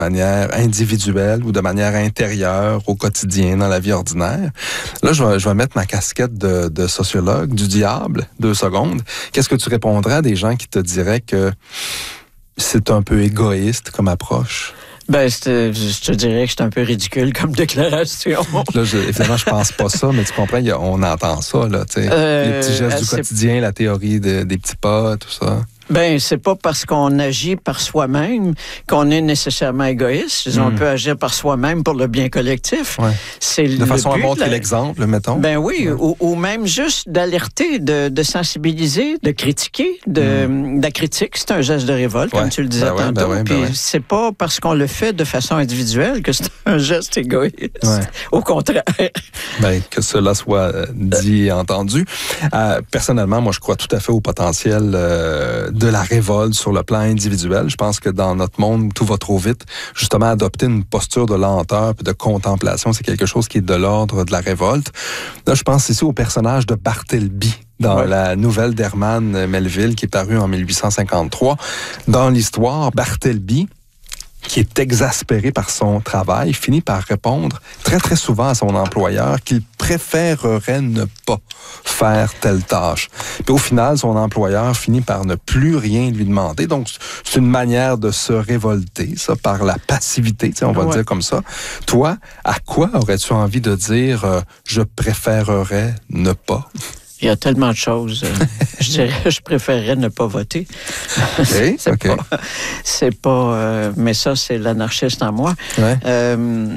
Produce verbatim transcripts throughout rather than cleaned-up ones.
manière individuelle ou de manière intérieure au quotidien, dans la vie ordinaire. Là, je vais, je vais mettre ma casquette de, de sociologue, du diable, deux secondes. Qu'est-ce que tu répondrais à des gens qui te diraient que c'est un peu égoïste comme approche? Ben, je te dirais que c'est un peu ridicule comme déclaration. Là, je, évidemment, je pense pas ça, mais tu comprends, y a, on entend ça, là, tu sais. Euh, les petits gestes du quotidien, la théorie de, des petits pas, tout ça. Ben, c'est pas parce qu'on agit par soi-même qu'on est nécessairement égoïste. Mm. On peut agir par soi-même pour le bien collectif. Ouais. C'est de le façon but à montrer de la... l'exemple, mettons. Ben oui, ouais. ou, ou même juste d'alerter, de, de sensibiliser, de critiquer, de, mm. de la critique. C'est un geste de révolte, ouais. comme tu le disais ben tantôt. Ouais, ben Puis ouais, ben ouais. c'est pas parce qu'on le fait de façon individuelle que c'est un geste égoïste. Ouais. Au contraire. Ben, que cela soit dit et entendu. Euh, personnellement, moi, je crois tout à fait au potentiel euh, de la révolte sur le plan individuel. Je pense que dans notre monde, tout va trop vite. Justement, adopter une posture de lenteur et de contemplation, c'est quelque chose qui est de l'ordre de la révolte. Là, je pense ici au personnage de Bartleby dans ouais. la nouvelle d'Herman Melville qui est parue en mille huit cent cinquante-trois. Dans l'histoire, Bartleby, qui est exaspéré par son travail, finit par répondre très, très souvent à son employeur qu'il préférerait ne pas faire telle tâche. Puis au final, son employeur finit par ne plus rien lui demander. Donc, c'est une manière de se révolter, ça, par la passivité, on va ouais. le dire comme ça. Toi, à quoi aurais-tu envie de dire euh, « je préférerais ne pas » ? Il y a tellement de choses. je dirais, je préférerais ne pas voter. Okay, c'est, okay. Pas, c'est pas... Euh, mais ça, c'est l'anarchiste en moi. Ouais. Euh,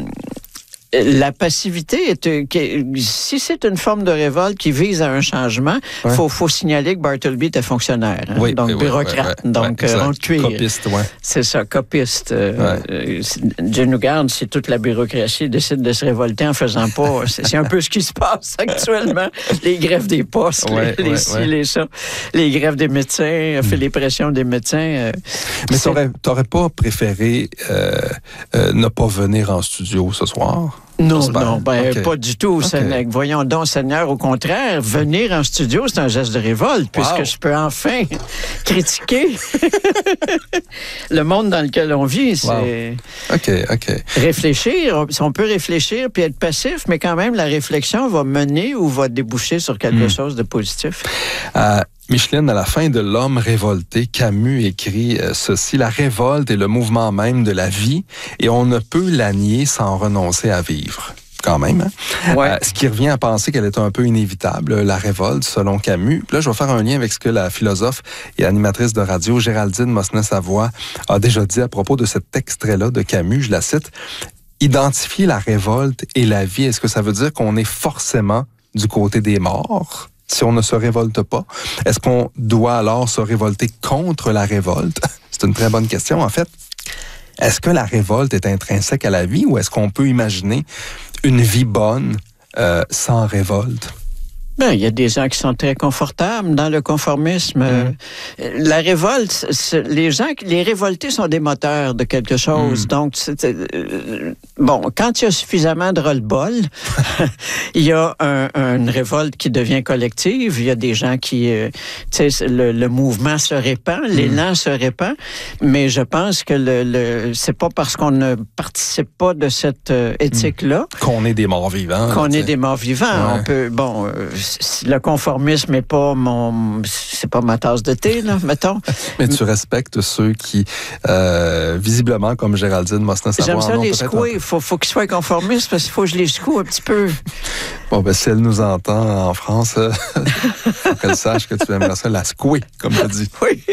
la passivité, est, si c'est une forme de révolte qui vise à un changement, il ouais. faut, faut signaler que Bartleby était fonctionnaire, hein, oui, donc oui, bureaucrate, oui, oui, donc oui, on le cuire. Copiste, oui. C'est ça, copiste. Euh, ouais. Dieu nous garde si toute la bureaucratie décide de se révolter en faisant pas. C'est, c'est un peu ce qui se passe actuellement. Les grèves des postes, ouais, les, les ouais, ci, ouais. les ça, les grèves des médecins, mm. fait les pressions des médecins. Euh, Mais t'aurais, t'aurais pas préféré euh, euh, ne pas venir en studio ce soir? Non, J'espère. non, ben okay. pas du tout. Okay. Voyons donc, Seigneur, au contraire, venir en studio, c'est un geste de révolte, wow. puisque je peux enfin critiquer le monde dans lequel on vit. C'est wow. OK, OK. Réfléchir, on peut réfléchir puis être passif, mais quand même, la réflexion va mener ou va déboucher sur quelque mm. chose de positif. Euh, Micheline, à la fin de L'Homme révolté, Camus écrit euh, ceci: « La révolte est le mouvement même de la vie et on ne peut la nier sans renoncer à vivre. » Quand même, hein? Ouais. Euh, ce qui revient à penser qu'elle est un peu inévitable, la révolte, selon Camus. Puis là, je vais faire un lien avec ce que la philosophe et animatrice de radio Géraldine Mosnet-Savoie a déjà dit à propos de cet extrait-là de Camus. Je la cite: « Identifier la révolte et la vie, est-ce que ça veut dire qu'on est forcément du côté des morts si on ne se révolte pas? Est-ce qu'on doit alors se révolter contre la révolte? » C'est une très bonne question, en fait. Est-ce que la révolte est intrinsèque à la vie ou est-ce qu'on peut imaginer une vie bonne euh, sans révolte? Ben, il y a des gens qui sont très confortables dans le conformisme. Mmh. La révolte, c'est, les gens, les révoltés sont des moteurs de quelque chose. Mmh. Donc, c'est, euh, bon, quand il y a suffisamment de ras-le-bol, il y a un, une révolte qui devient collective. Il y a des gens qui, euh, tu sais, le, le mouvement se répand, mmh. l'élan se répand. Mais je pense que le, le, c'est pas parce qu'on ne participe pas de cette euh, éthique-là mmh. qu'on est des morts vivants. Qu'on là, est des morts vivants. Ouais. On peut, bon. Euh, Le conformisme n'est pas mon, c'est pas ma tasse de thé, là, mettons. Mais tu respectes ceux qui, euh, visiblement, comme Géraldine Mosnet-Savoie. J'aime ça les secouer. Il faut, faut qu'ils soient conformistes parce qu'il faut que je les secoue un petit peu. Bon, ben, si elle nous entend en France, euh, faut qu'elle sache que tu aimerais ça la secouer, comme tu dis. Oui.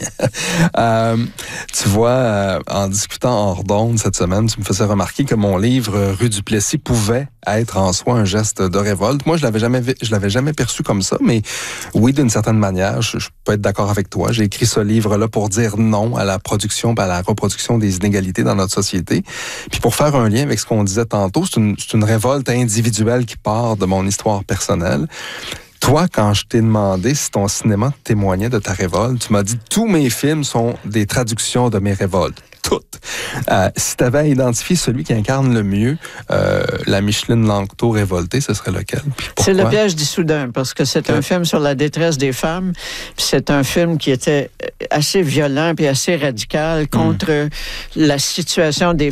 euh, tu vois, euh, en discutant hors d'onde cette semaine, tu me faisais remarquer que mon livre Rue du Plessis pouvait être en soi un geste de révolte. Moi, je l'avais jamais, je l'avais jamais perçu comme ça, mais oui, d'une certaine manière, je, je peux être d'accord avec toi. J'ai écrit ce livre-là pour dire non à la production, à la reproduction des inégalités dans notre société. Puis pour faire un lien avec ce qu'on disait tantôt, c'est une, c'est une révolte individuelle qui part de mon histoire personnelle. Toi, quand je t'ai demandé si ton cinéma témoignait de ta révolte, tu m'as dit « Tous mes films sont des traductions de mes révoltes. » toutes. Euh, si tu avais à identifier celui qui incarne le mieux euh, la Micheline Langto révoltée, ce serait lequel? C'est Le piège d'Issoudun, parce que c'est okay. un film sur la détresse des femmes. C'est un film qui était assez violent puis assez radical contre mm. la situation des